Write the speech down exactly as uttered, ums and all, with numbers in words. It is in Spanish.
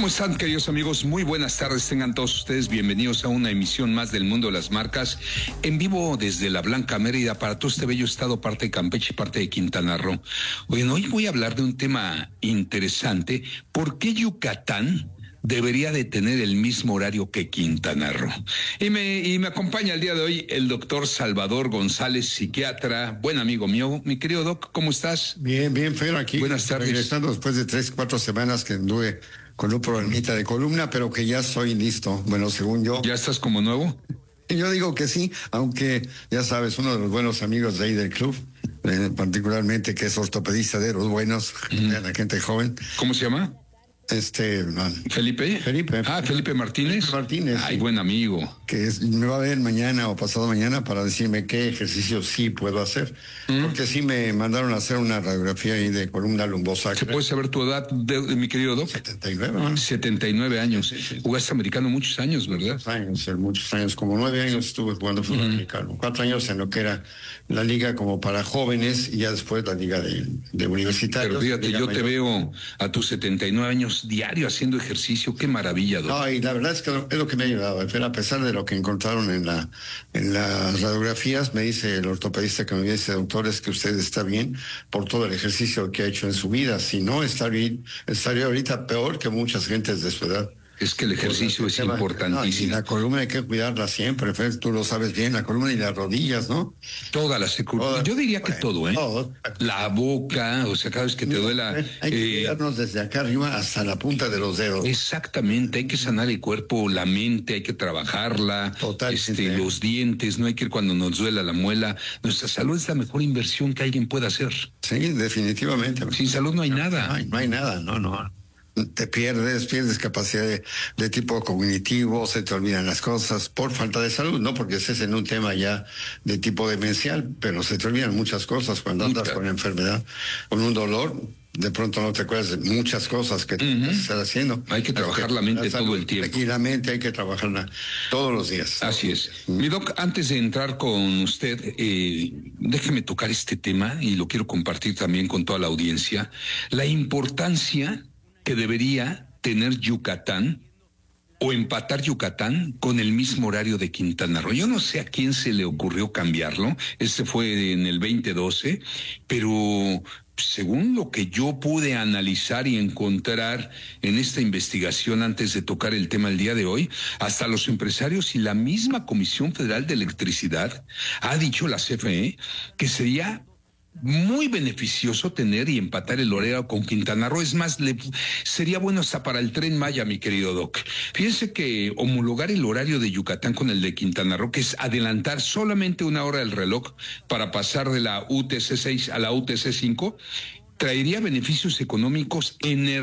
¿Cómo están, queridos amigos? Muy buenas tardes, tengan todos ustedes bienvenidos a una emisión más del Mundo de las Marcas, en vivo desde la Blanca Mérida para todo este bello estado, parte de Campeche y parte de Quintana Roo. Bueno, hoy voy a hablar de un tema interesante. ¿Por qué Yucatán debería de tener el mismo horario que Quintana Roo? Y me, y me acompaña el día de hoy el doctor Salvador González, psiquiatra, buen amigo mío. Mi querido Doc, ¿cómo estás? Bien, bien, Fer, aquí. Buenas tardes. Regresando después de tres, cuatro semanas que anduve con un problemita de columna, pero que ya estoy listo. Bueno, según yo. ¿Ya estás como nuevo? Yo digo que sí, aunque ya sabes, uno de los buenos amigos de ahí del club, eh, particularmente que es ortopedista de los buenos, mm. de la gente joven. ¿Cómo se llama? Este, no. Felipe. Felipe. Ah, Felipe Martínez. Felipe Martínez. Ay, sí. Buen amigo. Que es, me va a ver mañana o pasado mañana para decirme qué ejercicio sí puedo hacer. Mm. Porque sí me mandaron a hacer una radiografía ahí de columna lumbosacra. ¿Se puede saber tu edad, de, de, mi querido Doc? setenta y nueve, ¿no? setenta y nueve años. Sí, sí, sí. Jugaste americano muchos años, ¿verdad? Muchos años, muchos años. Como nueve años estuve jugando fútbol mm. americano. Cuatro años en lo que era la liga como para jóvenes y ya después la liga de, de universitarios. Pero fíjate, yo mayor. te veo a tus setenta y nueve años diario haciendo ejercicio. Qué maravilla, Doc. No, y la verdad es que es lo que me ha ayudado. Pero a pesar de lo que encontraron en la en las radiografías, me dice el ortopedista que me dice, doctor, es que usted está bien por todo el ejercicio que ha hecho en su vida. Si no, estaría, estaría ahorita peor que muchas gentes de su edad. Es que el ejercicio es tema, importantísimo. No, y la columna hay que cuidarla siempre, Fer, tú lo sabes bien, la columna y las rodillas, ¿no? Toda la secu- Yo diría que bueno, todo, ¿eh? Todo. La boca, o sea, cada vez que te duela... Hay que eh, cuidarnos desde acá arriba hasta la punta de los dedos. Exactamente, hay que sanar el cuerpo, la mente, hay que trabajarla, este, los dientes, no hay que ir cuando nos duela la muela. Nuestra salud es la mejor inversión que alguien pueda hacer. Sí, definitivamente. Sin salud no hay no, nada. No hay, no hay nada, no, no. Te pierdes, pierdes capacidad de, de tipo cognitivo, se te olvidan las cosas por falta de salud, no porque estés en un tema ya de tipo demencial, pero se te olvidan muchas cosas cuando andas con enfermedad, con un dolor. De pronto no te acuerdas de muchas cosas que uh-huh. estás haciendo. Hay que trabajar la mente la todo el tiempo. Y la mente hay que trabajarla todos los días. Así es. Uh-huh. Mi Doc, antes de entrar con usted, eh, déjeme tocar este tema y lo quiero compartir también con toda la audiencia. La importancia que debería tener Yucatán o empatar Yucatán con el mismo horario de Quintana Roo. Yo no sé a quién se le ocurrió cambiarlo, este fue en el veinte doce, pero según lo que yo pude analizar y encontrar en esta investigación antes de tocar el tema el día de hoy, hasta los empresarios y la misma Comisión Federal de Electricidad ha dicho, la C F E, que sería muy beneficioso tener y empatar el horario con Quintana Roo. Es más, le, sería bueno hasta para el Tren Maya, mi querido Doc. Fíjense que homologar el horario de Yucatán con el de Quintana Roo, que es adelantar solamente una hora el reloj para pasar de la U T C seis a la U T C cinco, traería beneficios económicos en